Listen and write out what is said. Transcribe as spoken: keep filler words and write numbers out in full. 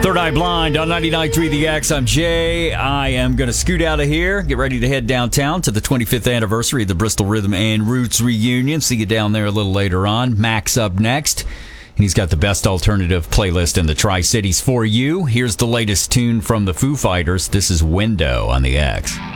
Third Eye Blind on ninety-nine point three The X. I'm Jay. I am going to scoot out of here, get ready to head downtown to the twenty-fifth anniversary of the Bristol Rhythm and Roots reunion. See you down there a little later on. Max up next. And he's got the best alternative playlist in the Tri-Cities for you. Here's the latest tune from the Foo Fighters. This is Window on The X.